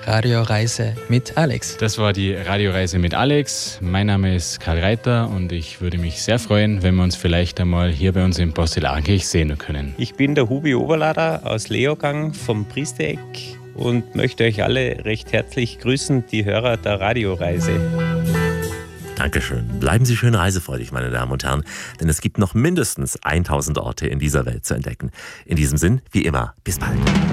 Radioreise mit Alex. Das war die Radioreise mit Alex. Mein Name ist Karl Reiter und ich würde mich sehr freuen, wenn wir uns vielleicht einmal hier bei uns in Porzellankirch sehen können. Ich bin der Hubi Oberlader aus Leogang vom Priestereck und möchte euch alle recht herzlich grüßen, die Hörer der Radioreise. Dankeschön. Bleiben Sie schön reisefreudig, meine Damen und Herren, denn es gibt noch mindestens 1000 Orte in dieser Welt zu entdecken. In diesem Sinn, wie immer, bis bald.